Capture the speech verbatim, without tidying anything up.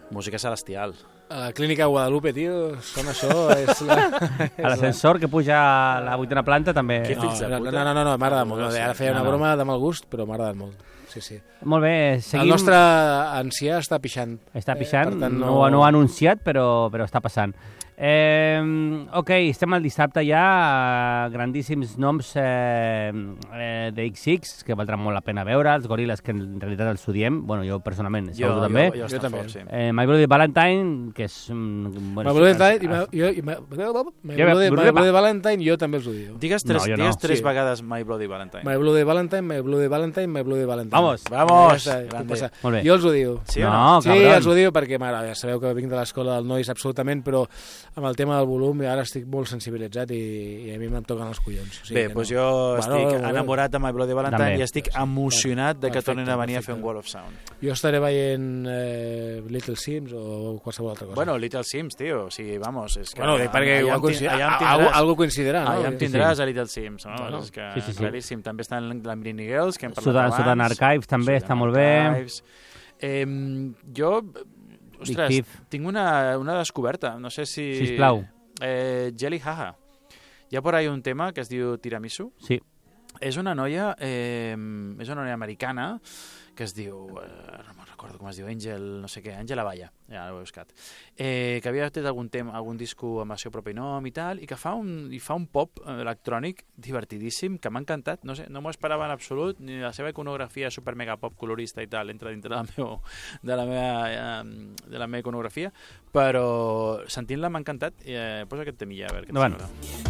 Música celestial. A la clínica Guadalupe, tio, sona això. És la... A l'ascensor que puja a la vuitena planta també... Què No, fills de no, puta? no, no, no, m'ha agradat molt. Ara feia una No, no. broma de mal gust, però m'ha agradat molt. Sí, sí. Molt bé, seguim... El nostre ancià està pixant. Està pixant, Eh, per tant, no... No, no ho ha anunciat, però, però està passant. Eh, ok, estem al dissabte ja, grandíssims noms eh, eh, de X X, que valdrà molt la pena veure, els Goril·les, que en realitat els odiem, bueno, jo personalment, Jo, jo, també. jo, jo, Jo jo també. fort, sí. Eh, My Bloody Valentine, que és... mm, Bueno, My Bloody és- Valentine, i és- My- jo- i My My Ja, Bloody Bloody My Bloody Valentine, jo també els odio. Digues tres, No, jo no. digues tres Sí. vegades My Bloody Valentine. My Bloody Valentine, My Bloody Valentine, My Bloody Valentine. Vamos. Vamos, Ja està, grande. puc passar. Molt bé. Jo els odio. Sí o no? no? Sí, cabrons. els odio perquè, mare, ja sabeu que vinc de l'escola del Nois absolutament, però amb el tema del volum ara estic molt sensibilitzat i, i a mi em toquen els collons. O sigui Bé, que doncs no. jo estic Bueno, enamorat de My Bloody Valentine També. i estic emocionat de que Perfecte, tornin a venir a perfecte. fer un Wall of Sound. Jo estaré veient eh, Little Sims o qualsevol altra cosa. Bueno, Little Sims, tio, o sigui, vamos, és que... bueno dic perquè allà igual em tin- coincid... allà em algú, tindràs- algú coincidirà, no? Allà em Sí, tindràs a Little Sims, no? Bueno, És que sí, sí, sí. claríssim. També està en la Mini Girls, que hem parlat Sudan- abans. Sudan Archives també Sudan està molt bé. Archives. Eh, jo, ostres, Thief. tinc una, una descoberta. No sé si... Sisplau. Eh, Jelly Haha. Hi ha por ahí un tema que es diu Tiramisu. Sí. És una noia, eh, és una noia americana que es diu, eh, no me'n recordo com es diu, Angel, no sé què, Angela Valla, ja l'he buscat, eh, que havia fet algun, tema, algun disco amb el seu propi nom i tal, i que fa un, i fa un pop electrònic divertidíssim, que m'ha encantat, no sé, no m'ho esperava en absolut, ni la seva iconografia super mega pop colorista i tal, entra dintre del meu, de, la meva, eh, de la meva iconografia, però sentint-la m'ha encantat, eh, posa aquest temilla, a veure què et Endavant. sembla.